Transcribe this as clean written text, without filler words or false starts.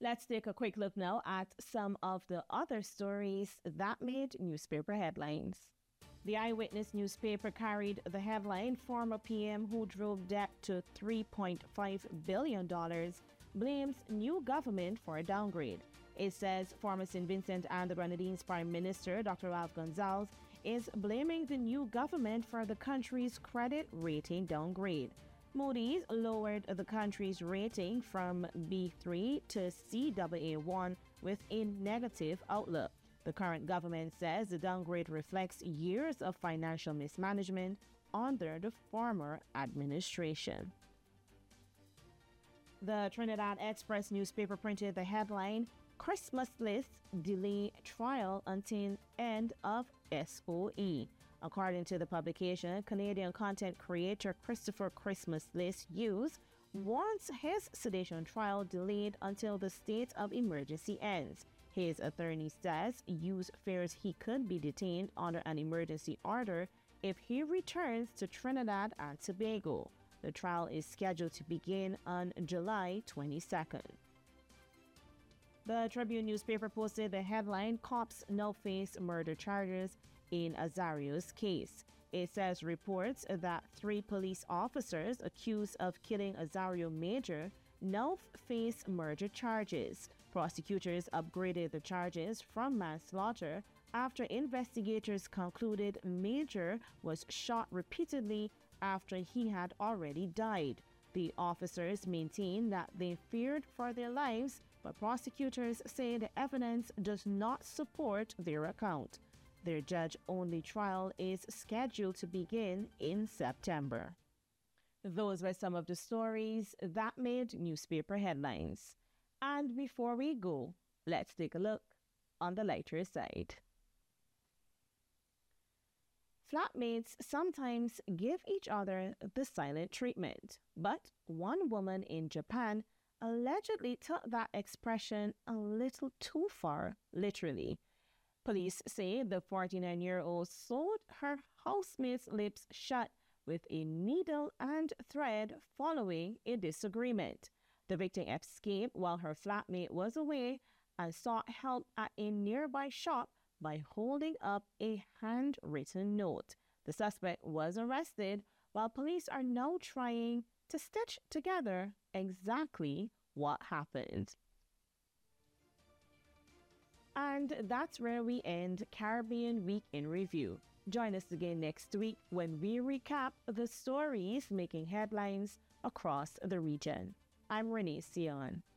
Let's take a quick look now at some of the other stories that made newspaper headlines. The Eyewitness newspaper carried the headline, "Former PM who drove debt to $3.5 billion blames new government for a downgrade." It says former St. Vincent and the Grenadines Prime Minister Dr. Ralph Gonsalves is blaming the new government for the country's credit rating downgrade. Moody's lowered the country's rating from B3 to CAA1 with a negative outlook. The current government says the downgrade reflects years of financial mismanagement under the former administration. The Trinidad Express newspaper printed the headline, "Christmas List Delay Trial Until End of SOE." According to the publication, Canadian content creator Christopher Christmas List Hughes wants his sedition trial delayed until the state of emergency ends. His attorney says Hughes fears he could be detained under an emergency order if he returns to Trinidad and Tobago. The trial is scheduled to begin on July 22nd. The Tribune newspaper posted the headline, "Cops now face murder charges in Azario's case." It says reports that 3 police officers accused of killing Azario Major now face murder charges. Prosecutors upgraded the charges from manslaughter after investigators concluded Major was shot repeatedly after he had already died. The officers maintain that they feared for their lives, but prosecutors say the evidence does not support their account. Their judge-only trial is scheduled to begin in September. Those were some of the stories that made newspaper headlines. And before we go, let's take a look on the lighter side. Flatmates sometimes give each other the silent treatment, but one woman in Japan allegedly took that expression a little too far, literally. Police say the 49-year-old sewed her housemate's lips shut with a needle and thread following a disagreement. The victim escaped while her flatmate was away and sought help at a nearby shop by holding up a handwritten note. The suspect was arrested, while police are now trying to stitch together exactly what happened. And that's where we end Caribbean Week in Review. Join us again next week when we recap the stories making headlines across the region. I'm Renee Sion.